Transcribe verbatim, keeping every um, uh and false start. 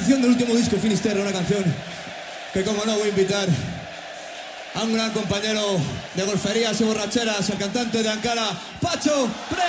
canción del último disco, Finisterre, una canción que, como no, voy a invitar a un gran compañero de golferías y borracheras, el cantante de Ankara, Pacho Prego.